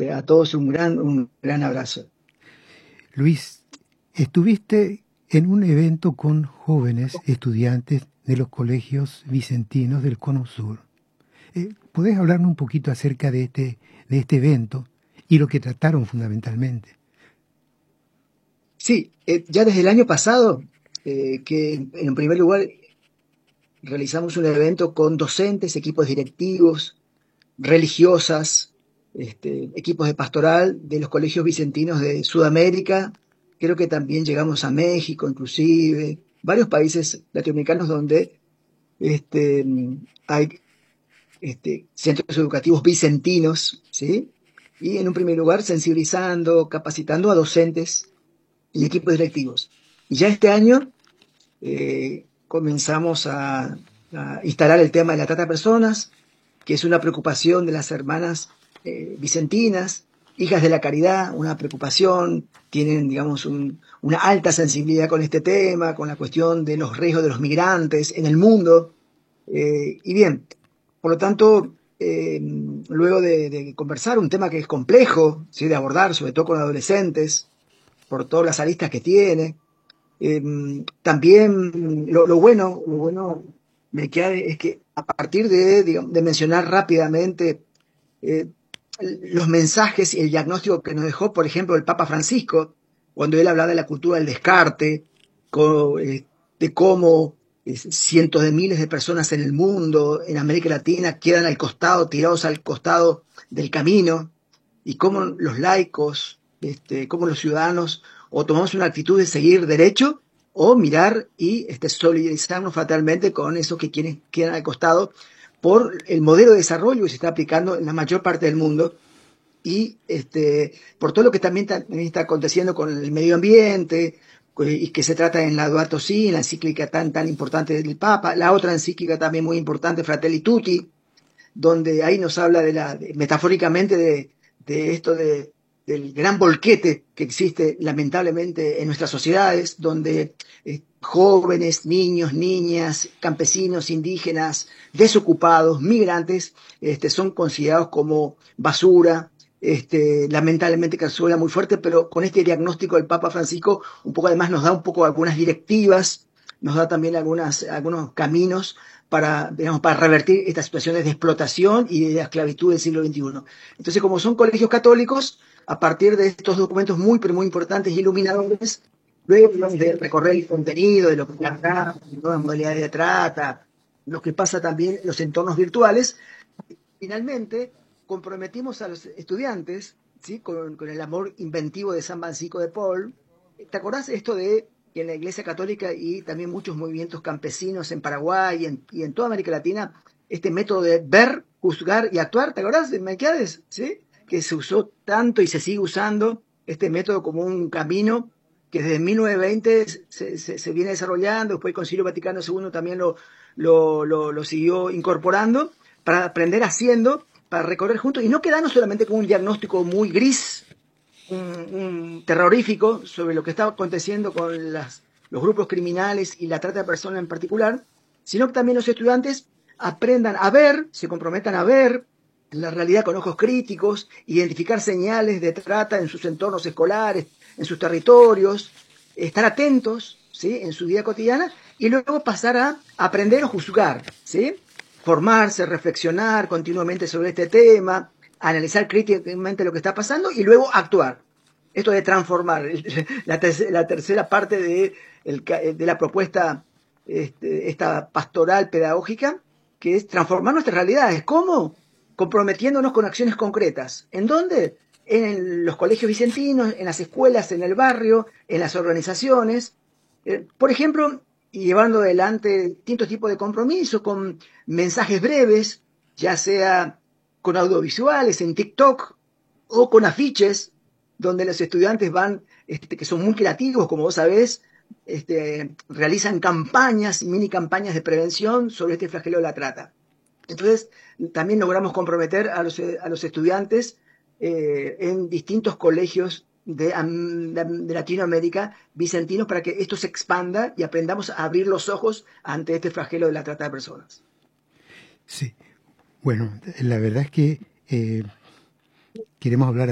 A todos un gran abrazo. Luis, estuviste en un evento con jóvenes estudiantes de los colegios vicentinos del Cono Sur. ¿Podés hablarnos un poquito acerca de este evento y lo que trataron fundamentalmente? Sí, ya desde el año pasado, que en primer lugar realizamos un evento con docentes, equipos directivos, religiosas, equipos de pastoral de los colegios vicentinos de Sudamérica. Creo que también llegamos a México, inclusive, varios países latinoamericanos donde este, hay centros educativos vicentinos, ¿sí? Y en un primer lugar sensibilizando, capacitando a docentes y equipos directivos. Y ya este año comenzamos a instalar el tema de la trata de personas, que es una preocupación de las hermanas vicentinas, hijas de la caridad, una preocupación, tienen, digamos, una alta sensibilidad con este tema, con la cuestión de los riesgos de los migrantes en el mundo. Y bien, por lo tanto, luego de conversar un tema que es complejo, ¿sí?, de abordar, sobre todo con adolescentes, por todas las aristas que tiene, también lo bueno me queda es que a partir digamos, de mencionar rápidamente eh, los mensajes y el diagnóstico que nos dejó, por ejemplo, el Papa Francisco, cuando él hablaba de la cultura del descarte, de cómo cientos de miles de personas en el mundo, en América Latina, quedan al costado, tirados al costado del camino, y cómo los laicos, cómo los ciudadanos, o tomamos una actitud de seguir derecho, o mirar y solidarizarnos fatalmente con esos que quedan al costado por el modelo de desarrollo que se está aplicando en la mayor parte del mundo y por todo lo que también está aconteciendo con el medio ambiente y que se trata en la Laudato Si, en la encíclica tan importante del Papa, la otra encíclica también muy importante, Fratelli Tutti, donde ahí nos habla metafóricamente de esto del gran volquete que existe lamentablemente en nuestras sociedades, donde jóvenes, niños, niñas, campesinos, indígenas, desocupados, migrantes, son considerados como basura. Lamentablemente que suena muy fuerte, pero con este diagnóstico del Papa Francisco un poco además nos da un poco algunas directivas, nos da también algunos caminos para, digamos, para revertir estas situaciones de explotación y de esclavitud del siglo XXI. Entonces, como son colegios católicos, a partir de estos documentos muy, pero muy importantes y iluminadores, luego de recorrer el contenido de lo que trata, nuevas modalidades de trata, lo que pasa también en los entornos virtuales, finalmente comprometimos a los estudiantes, ¿sí?, con el amor inventivo de San Francisco de Paul. ¿Te acordás esto de que en la Iglesia Católica y también muchos movimientos campesinos en Paraguay y en toda América Latina, este método de ver, juzgar y actuar? ¿Te acordás de Melquiades? ¿Sí? Que se usó tanto y se sigue usando este método como un camino que desde 1920 se viene desarrollando, después el Concilio Vaticano II también lo siguió incorporando, para aprender haciendo, para recorrer juntos y no quedarnos solamente con un diagnóstico muy gris, un terrorífico sobre lo que está aconteciendo con los grupos criminales y la trata de personas en particular, sino que también los estudiantes aprendan a ver, se comprometan a ver la realidad con ojos críticos, identificar señales de trata en sus entornos escolares, en sus territorios, estar atentos, ¿sí?, en su vida cotidiana y luego pasar a aprender o juzgar, ¿sí?, formarse, reflexionar continuamente sobre este tema, analizar críticamente lo que está pasando y luego actuar. Esto de transformar, la tercera parte de la propuesta, esta pastoral pedagógica, que es transformar nuestras realidades. ¿Cómo? Comprometiéndonos con acciones concretas. ¿En dónde? En los colegios vicentinos, en las escuelas, en el barrio, en las organizaciones. Por ejemplo, y llevando adelante distintos tipos de compromisos con mensajes breves, ya sea con audiovisuales en TikTok o con afiches donde los estudiantes van, que son muy creativos, como vos sabés, realizan campañas, mini campañas de prevención sobre este flagelo de la trata. Entonces, también logramos comprometer a los estudiantes en distintos colegios de Latinoamérica vicentinos para que esto se expanda y aprendamos a abrir los ojos ante este flagelo de la trata de personas. Sí, bueno, la verdad es que queremos hablar